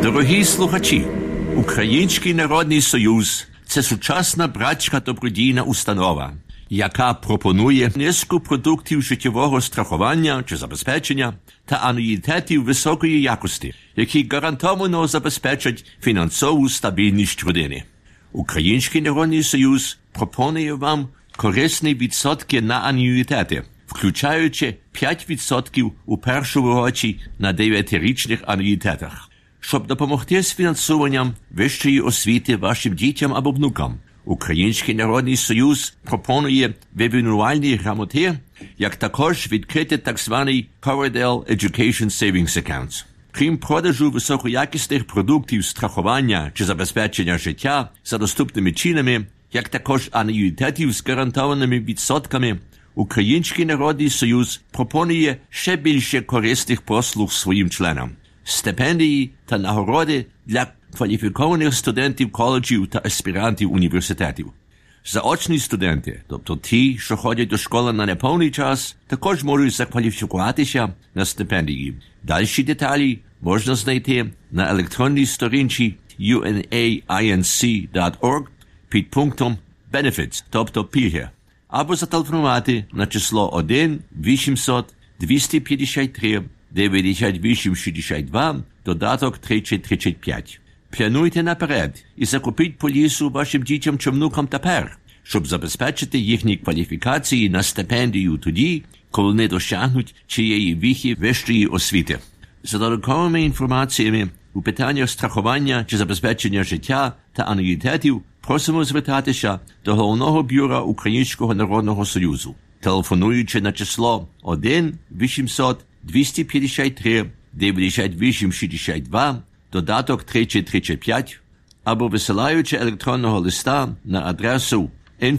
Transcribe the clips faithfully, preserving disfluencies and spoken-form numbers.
Дорогі слухачі, Український народний союз – це сучасна братська добродійна установа, яка пропонує низку продуктів життєвого страхування чи забезпечення та ануїтетів високої якості, які гарантовано забезпечать фінансову стабільність родини. Український народний союз пропонує вам корисні відсотки на ануїтети, включаючи п'ять відсотків у першому році на дев'ятирічних ануїтетах. Щоб допомогти з фінансуванням вищої освіти вашим дітям або внукам, Український народний союз пропонує вибірнувальні грамоти, як також відкрити так званий Coverdell Education Savings Accounts. Крім продажу високоякісних продуктів страхування чи забезпечення життя за доступними цінами, як також ануїтетів з гарантованими відсотками, Український народний союз пропонує ще більше корисних послуг своїм членам. Стипендії та нагороди для кваліфікованих студентів коледжів та аспірантів університетів. Заочні студенти, тобто ті, що ходять до школи на неповний час, також можуть закваліфікуватися на стипендії. Дальші деталі можна знайти на електронній сторінці ю ен ей ай ен сі крапка орг під пунктом Benefits, тобто пільги, або зателефонувати на число один вісімсот двісті п'ятдесят три дев'яносто вісім шістдесят два, додаток тридцять тридцять п'ять. Плануйте наперед і закупіть полісу вашим дітям чи внукам тепер, щоб забезпечити їхні кваліфікації на стипендію тоді, коли не досягнуть чиєї віхи вищої освіти. За додатковими інформаціями у питаннях страхування чи забезпечення життя та ануїтетів просимо звертатися до Головного бюро Українського народного союзу, телефонуючи на число один вісімсот двісті п'ятдесят три дев'яносто вісім шістдесят два, додаток тридцять тридцять п'ять, або висилаючи електронного листа на адресу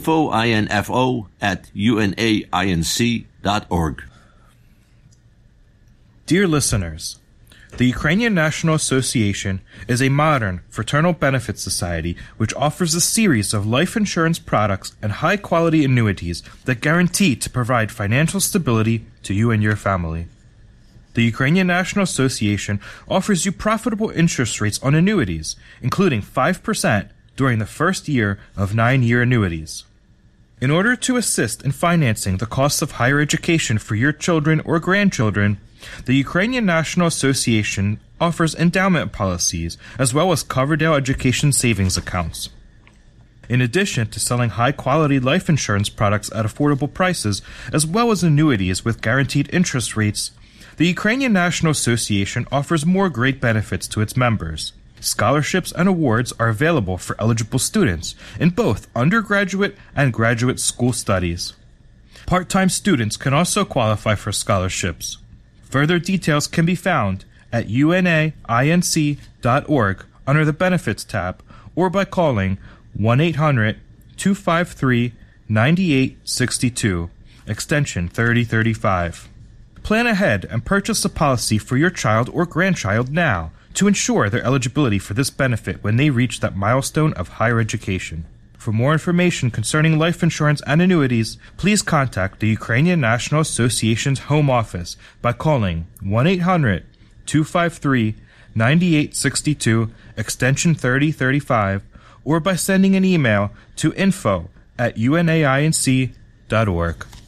info at u n a i n c dot org. Dear listeners, the Ukrainian National Association is a modern, fraternal benefits society which offers a series of life insurance products and high-quality annuities that guarantee to provide financial stability to you and your family. The Ukrainian National Association offers you profitable interest rates on annuities, including five percent during the first year of nine-year annuities. In order to assist in financing the costs of higher education for your children or grandchildren, the Ukrainian National Association offers endowment policies as well as Coverdell Education Savings Accounts. In addition to selling high-quality life insurance products at affordable prices as well as annuities with guaranteed interest rates, the Ukrainian National Association offers more great benefits to its members. Scholarships and awards are available for eligible students in both undergraduate and graduate school studies. Part-time students can also qualify for scholarships. Further details can be found at u n a i n c dot org under the Benefits tab or by calling one eight hundred two five three nine eight six two, extension thirty thirty-five. Plan ahead and purchase a policy for your child or grandchild now to ensure their eligibility for this benefit when they reach that milestone of higher education. For more information concerning life insurance and annuities, please contact the Ukrainian National Association's home office by calling one eight hundred two five three nine eight six two, extension thirty thirty-five, or by sending an email to info at u n a i n c dot org.